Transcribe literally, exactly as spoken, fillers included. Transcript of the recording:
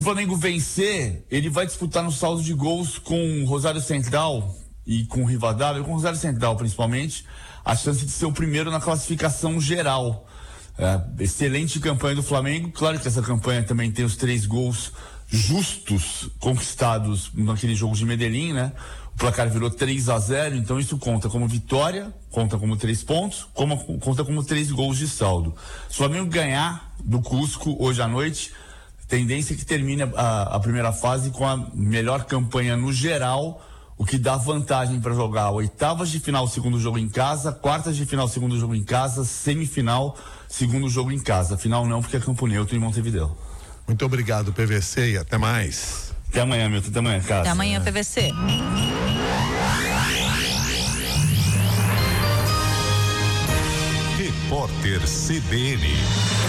o Flamengo vencer, ele vai disputar no saldo de gols com o Rosário Central e com o Rivadavia, com o Rosário Central principalmente, a chance de ser o primeiro na classificação geral. É, excelente campanha do Flamengo, claro que essa campanha também tem os três gols justos conquistados naquele jogo de Medellín, né? O placar virou três a zero, então isso conta como vitória, conta como três pontos, como, conta como três gols de saldo. Se o Flamengo ganhar do Cusco hoje à noite, tendência é que termine a, a primeira fase com a melhor campanha no geral, o que dá vantagem para jogar oitavas de final, segundo jogo em casa, quartas de final, segundo jogo em casa, semifinal, segundo jogo em casa. Final não, porque é campo neutro em Montevidéu. Muito obrigado, P V C, e até mais. Até amanhã, Milton, até amanhã, cara. Até amanhã, P V C. Repórter C B N.